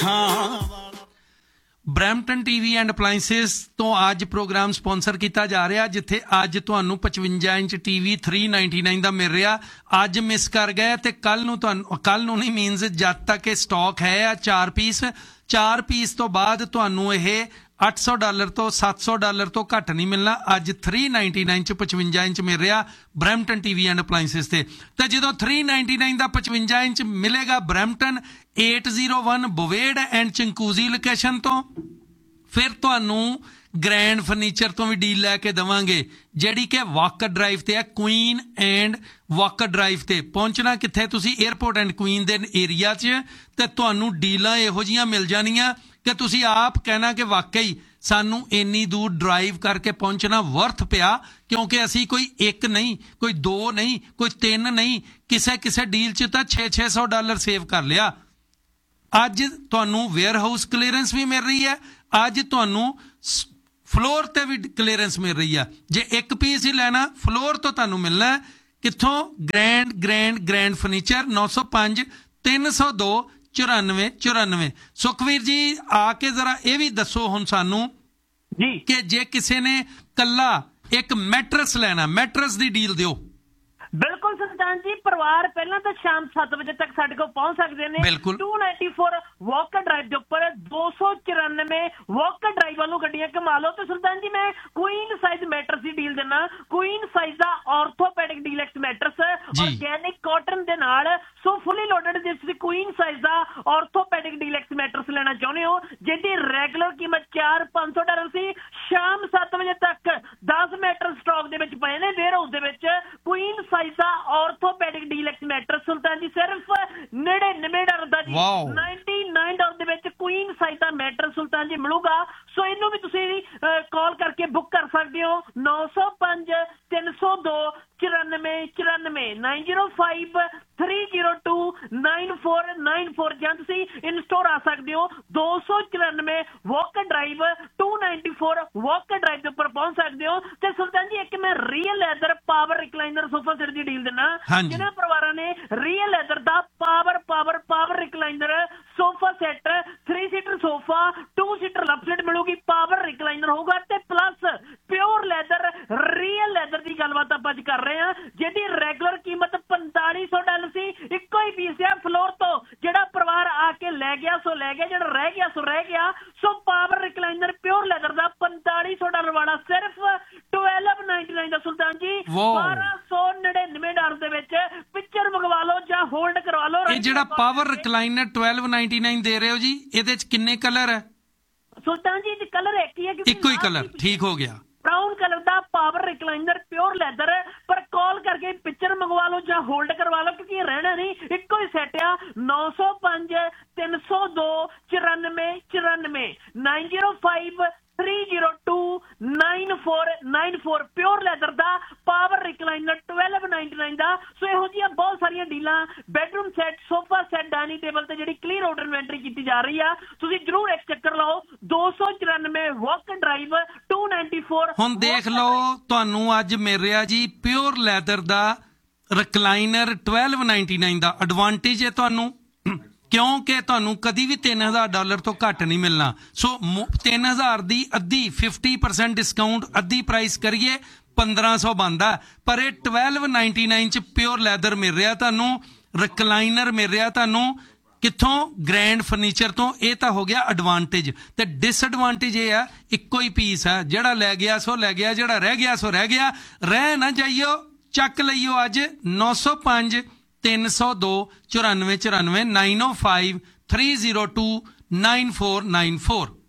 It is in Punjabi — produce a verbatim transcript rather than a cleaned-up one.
ਬਰੈਂਪਟਨ ਟੀਵੀ ਐਂਡ ਅਪਲਾਈਐਂਸਿਸ ਤੋਂ ਅੱਜ ਪ੍ਰੋਗਰਾਮ ਸਪਾਂਸਰ ਕੀਤਾ ਜਾ ਰਿਹਾ, ਜਿੱਥੇ ਅੱਜ ਤੁਹਾਨੂੰ ਪਚਵੰਜਾ inch TV three ninety nine ਦਾ ਮਿਲ ਰਿਹਾ। ਅੱਜ ਮਿਸ ਕਰ ਗਏ ਤੇ ਕੱਲ ਨੂੰ ਤੁਹਾਨੂੰ ਕੱਲ ਨੂੰ ਨਹੀਂ ਮੀਨਸ ਜਦ ਤੱਕ ਇਹ ਸਟਾਕ ਹੈ ਆ ਚਾਰ ਪੀਸ ਚਾਰ ਪੀਸ ਤੋਂ ਬਾਅਦ ਤੁਹਾਨੂੰ ਇਹ ਅੱਠ ਸੌ ਡਾਲਰ ਤੋਂ ਸੱਤ ਸੌ ਡਾਲਰ ਤੋਂ ਘੱਟ ਨਹੀਂ ਮਿਲਣਾ। ਅੱਜ ਥ੍ਰੀ ਨਾਈਨਟੀ ਨਾਈਨ ਚ ਪਚਵੰਜਾ ਇੰਚ ਮਿਲ ਰਿਹਾ ਬਰੈਂਪਟਨ ਟੀਵੀ ਐਂਡ ਅਪਲਾਈਐਂਸਿਸ ਤੇ। ਤੇ ਜਦੋਂ ਥ੍ਰੀ ਨਾਈਨਟੀ ਨਾਈਨ ਦਾ ਪਚਵੰਜਾ ਇੰਚ ਮਿਲੇਗਾ Brampton eight zero one ਬੋਵੇਡ and ਚੰਕੂਜ਼ੀ location ਤੋਂ, ਫਿਰ ਤੁਹਾਨੂੰ ਗ੍ਰੈਂਡ ਫਰਨੀਚਰ ਤੋਂ ਵੀ ਡੀਲ ਲੈ ਕੇ ਦੇਵਾਂਗੇ, ਜਿਹੜੀ ਕਿ ਵਾਕਰ ਡਰਾਈਵ ਤੇ ਹੈ, ਕੁਈਨ ਐਂਡ ਵਾਕਰ ਡਰਾਈਵ ਤੇ। ਪਹੁੰਚਣਾ ਕਿੱਥੇ ਤੁਸੀਂ? ਏਅਰਪੋਰਟ ਐਂਡ ਕੁਈਨ ਦੇ ਏਰੀਆ 'ਚ। ਤੇ ਤੁਹਾਨੂੰ ਡੀਲਾਂ ਇਹੋ ਜਿਹੀਆਂ ਮਿਲ ਜਾਣੀਆਂ ਕਿ ਤੁਸੀਂ ਆਪ ਕਹਿਣਾ ਕਿ ਵਾਕਈ ਸਾਨੂੰ ਇੰਨੀ ਦੂਰ ਡਰਾਈਵ ਕਰਕੇ ਪਹੁੰਚਣਾ ਵਰਥ ਪਿਆ, ਕਿਉਂਕਿ ਅਸੀਂ ਕੋਈ ਇੱਕ ਨਹੀਂ, ਕੋਈ ਦੋ ਨਹੀਂ, ਕੋਈ ਤਿੰਨ ਨਹੀਂ, ਕਿਸੇ ਕਿਸੇ ਡੀਲ 'ਚ ਤਾਂ ਛੇ ਛੇ ਸੌ ਡਾਲਰ ਸੇਵ ਕਰ ਲਿਆ। ਅੱਜ ਤੁਹਾਨੂੰ ਵੇਅਰ ਹਾਊਸ ਕਲੀਅਰੈਂਸ ਵੀ ਮਿਲ ਰਹੀ ਹੈ, ਅੱਜ ਤੁਹਾਨੂੰ ਫਲੋਰ ਤੇ ਵੀ ਕਲੀਅਰੈਂਸ ਮਿਲ ਰਹੀ ਆ। ਜੇ ਇੱਕ ਪੀਸ ਹੀ ਲੈਣਾ ਫਲੋਰ ਤੋਂ ਤੁਹਾਨੂੰ ਮਿਲਣਾ ਕਿੱਥੋਂ? ਗ੍ਰੈਂਡ ਗ੍ਰੈਂਡ ਗ੍ਰੈਂਡ ਫਰਨੀਚਰ ਨੌ ਸੌ ਪੰਜ ਤਿੰਨ ਸੌ ਦੋ ਚੁਰਾਨਵੇਂ ਚੁਰਾਨਵੇਂ। ਸੁਖਵੀਰ ਜੀ ਆ ਕੇ ਜ਼ਰਾ ਇਹ ਵੀ ਦੱਸੋ ਹੁਣ ਸਾਨੂੰ ਜੀ ਕਿ ਜੇ ਕਿਸੇ ਨੇ ਕੱਲਾ ਇੱਕ ਮੈਟਰਸ ਲੈਣਾ, ਮੈਟਰਸ ਦੀ ਡੀਲ ਦਿਓ। ਬਿਲਕੁਲ ਸੁਲਤਾਨ ਜੀ, ਪਰਿਵਾਰ ਪਹਿਲਾਂ ਤਾਂ ਸ਼ਾਮ ਸੱਤ ਵਜੇ ਤੱਕ ਸਾਡੇ ਕੋਲ ਪਹੁੰਚ ਸਕਦੇ ਨੇ। ਬਿਲਕੁਲ to ninety four Walker drive ਦੇ ਉੱਪਰ ਦੋ ਸੌ ਚੁਰਾਨਵੇਂ ਵਾਕਰ ਡਰਾਈਵ ਵੱਲੋਂ ਗੱਡੀਆਂ ਕਮਾ ਲਓ। ਤੇ ਸੁਲਤਾਨ ਜੀ ਮੈਂ ਕੁਈਨ ਸਾਈਜ਼ ਮੈਟਰਸ ਦੀ ਡੀਲ ਦਿੰਦਾ। ਕੁਈਨ ਸਾਈਜ਼ ਦਾ orthopaedic deluxe matters organic cotton ਦੇ ਨਾਲ, ਸੋ ਫੁੱਲੀ ਲੋਡਡ। ਜੇ ਤੁਸੀਂ ਕੁਈਨ ਸਾਈਜ਼ ਦਾ ਆਰਥੋਪੈਡਿਕ ਡੀਲੈਕਸ ਮੈਟਰਸ ਲੈਣਾ ਚਾਹੁੰਦੇ ਹੋ, ਜਿਹਦੀ ਰੈਗੂਲਰ ਕੀਮਤ ਚਾਰ ਪੰਜ ਸੌ ਡਾਲਰ ਸੀ, ਸ਼ਾਮ ਸੱਤ ਵਜੇ ਤੱਕ ਦਸ ਮੈਟਰ ਸਟਾਕ ਦੇ ਵਿੱਚ ਪਏ ਨੇ ਵੇਅਰ ਹਾਊਸ ਦੇ ਵਿੱਚ। ਕੁਈਨ ਦਾ ਆਰਥੋਪੈਡਿਕ ਡੀਲੈਕਸ ਮੈਟਰਸ ਸੁਲਤਾਨ ਜੀ ਸਿਰਫ ਨੜਿਨਵੇਂ ਡਾਲਰ ਦਾ ਜੀ, ਨਾਈਨਟੀ ਨਾਈਨ ਡਾਲਰ ਦੇ ਵਿੱਚ ਕੁਈਨ ਸਾਈਜ਼ ਦਾ ਮੈਟਰਸ ਸੁਲਤਾਨ ਜੀ ਮਿਲੂਗਾ। ਸੋ ਇਹਨੂੰ ਵੀ ਤੁਸੀਂ ਕਾਲ ਕਰਕੇ ਬੁੱਕ ਕਰ ਸਕਦੇ ਹੋ ਨੌ ਸੌ ਪੰਜ ਤਿੰਨ ਸੌ ਦੋ ਚੁਰਾਨਵੇਂ ਚੁਰਾਨਵੇਂ nine zero five three zero two nine four nine four. ਜਾਂ ਤੁਸੀਂ ਇਨ ਸਟੋਰ ਆ ਸਕਦੇ ਹੋ ਦੋ ਸੌ ਚੁਰਾਨਵੇਂ Walker drive to ninety four Walker drive ਦੇ ਉੱਪਰ ਪਹੁੰਚ ਸਕਦੇ ਹੋ। ਤੇ ਸੁਲਤਾਨ ਜੀ ਇੱਕ ਮੈਂ real leather power recliner sofa set ਦੀ ਡੀਲ ਦਿੰਦਾ, ਜਿਹਨਾਂ ਪਰਿਵਾਰਾਂ ਨੇ real leather the power power power recliner sofa set three seater sofa to seater left side ਮਿਲੂਗੀ, ਪਾਵਰ ਰਿਕਲਾਈਨਰ ਹੋਊਗਾ ਤੇ plus pure leather real leather ਦੀ ਗੱਲਬਾਤ ਆਪਾਂ ਅੱਜ ਕਰ ਰਹੇ ਹਾਂ, ਜਿਹਦੀ ਰੈਗੂਲਰ ਕੀਮਤ ਪੰਤਾਲੀ ਸੌ ਡਾਲਰ ਸੀ। ਇੱਕੋ ਹੀ ਪੀਸ ਹੈ ਫਲੋਰ ਤੋਂ, ਜਿਹੜਾ ਪਰਿਵਾਰ ਆ ਕੇ ਲੈ ਗਿਆ ਸੋ ਲੈ ਗਿਆ, ਜਿਹੜਾ ਰਹਿ ਗਿਆ ਸੋ ਰਹਿ ਗਿਆ। ਸੋ ਪਾਵਰ ਰਿਕਲਾਈਨਰ ਪਿਓਰ ਲੈਦਰ ਦਾ ਪੰਤਾਲੀ ਸੌ ਡਾਲਰ ਵਾਲਾ ਸਿਰਫ ਟਵੈਲਵ ਨਾਈਨਟੀ ਨਾਈਨ ਦਾ ਸੁਲਤਾਨ ਜੀ, ਬਾਰਾਂ ਸੌ ਨੜਿਨਵੇਂ ਡਾਲਰ ਦੇ ਵਿੱਚ ਪਿਕਚਰ ਮੰਗਵਾ ਲਓ ਜਾਂ ਹੋਲਡ ਕਰਵਾ ਲਓ। ਇਹ ਜਿਹੜਾ power recliner twelve ninety nine ਦੇ ਰਹੇ ਹੋ ਜੀ, ਇਹਦੇ ਚ ਕਿੰਨੇ ਕਲਰ ਹੈ? ਸੁਲਤਾਨ ਜੀ ਕਲਰ ਇੱਕ ਹੀ ਹੈ, ਇੱਕੋ ਹੀ ਕਲਰ, ਠੀਕ ਹੋ ਗਿਆ। ਬਰਾਊਨ ਕਲਰ ਦਾ ਪਾਵਰ ਰਿਕਲਾਈਨਰ ਪਿਓਰ ਲੈਦਰ, ਪਰ ਕਾਲ ਕਰਕੇ ਪਿਕਚਰ ਮੰਗਵਾ ਲਓ ਜਾਂ ਹੋਲਡ ਕਰਵਾ ਲਓ, ਕਿਉਂਕਿ ਇਹ ਰਹਿਣਾ ਨਹੀਂ, ਇੱਕੋ ਹੀ ਸੈਟ ਆ। ਨੌ ਸੌ ਪੰਜ ਤਿੰਨ ਸੌ ਦੋ ਚੁਰਾਨਵੇਂ ਚੁਰਾਨਵੇਂ nine zero five three zero two nine four nine four pure leather ਦਾ power recliner twelve ninety nine ਦਾ। ਸੋ ਇਹੋ ਜਿਹੀਆਂ ਬਹੁਤ ਸਾਰੀਆਂ ਡੀਲਾਂ bedroom set, sofa set, dining table ਤੇ ਜਿਹੜੀ ਕਲੀਅਰ ਆਊਟ ਇਨਵੈਂਟਰੀ ਕੀਤੀ ਜਾ ਰਹੀ ਆ, ਤੁਸੀਂ ਜਰੂਰ ਇੱਕ ਚੱਕਰ ਲਾਓ। ਦੋ ਸੌ ਚੁਰਾਨਵੇਂ Walker drive to ninety four. ਹੁਣ ਦੇਖ ਲਓ ਤੁਹਾਨੂੰ ਅੱਜ ਮਿਲ ਰਿਹਾ ਜੀ ਪਿਓਰ ਲੈਦਰ ਦਾ ਰਿਕਲਾਈਨਰ ਟਵੈਲਵ ਨਾਈਨਟੀ ਨਾਈਨ ਦਾ। ਐਡਵਾਂਟੇਜ ਹੈ ਤੁਹਾਨੂੰ, ਕਿਉਂਕਿ ਤੁਹਾਨੂੰ ਕਦੀ ਵੀ ਤਿੰਨ ਹਜ਼ਾਰ ਡਾਲਰ ਤੋਂ ਘੱਟ ਨਹੀਂ ਮਿਲਣਾ। ਸੋ ਤਿੰਨ ਹਜ਼ਾਰ ਦੀ ਅੱਧੀ ਫਿਫਟੀ ਪਰਸੈਂਟ ਡਿਸਕਾਊਂਟ, ਅੱਧੀ ਪ੍ਰਾਈਸ ਕਰੀਏ ਪੰਦਰਾਂ ਸੌ ਬਣਦਾ, ਪਰ ਇਹ ਟਵੈਲਵ ਨਾਈਨਟੀ ਨਾਈਨ ਚ ਪਿਓਰ ਲੈਦਰ ਮਿਲ ਰਿਹਾ ਤੁਹਾਨੂੰ, ਰਿਕਲਾਈਨਰ ਮਿਲ ਰਿਹਾ ਤੁਹਾਨੂੰ। ਕਿੱਥੋਂ? ਗ੍ਰੈਂਡ ਫਰਨੀਚਰ ਤੋਂ। ਇਹ ਤਾਂ ਹੋ ਗਿਆ ਐਡਵਾਂਟੇਜ। ਤੇ ਡਿਸਐਡਵਾਂਟੇਜ ਇਹ ਆ ਇੱਕੋ ਹੀ ਪੀਸ ਹੈ, ਜਿਹੜਾ ਲੈ ਗਿਆ ਸੋ ਲੈ ਗਿਆ, ਜਿਹੜਾ ਰਹਿ ਗਿਆ ਸੋ ਰਹਿ ਗਿਆ। ਰਹਿ ਨਾ ਜਾਈਓ, ਚੱਕ ਲਈਓ ਅੱਜ ਨੌ ਸੌ ਪੰਜ ਤਿੰਨ ਸੌ ਦੋ ਚੁਰਾਨਵੇਂ ਚੁਰਾਨਵੇਂ ਨਾਈਨ ਓ five three zero two nine four nine four.